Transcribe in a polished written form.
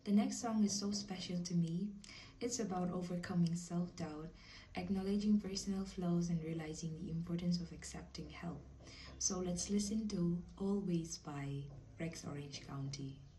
The next song is so special to me. It's about overcoming self doubt, acknowledging personal flaws, and realizing the importance of accepting help. So let's listen to Always by Rex Orange County.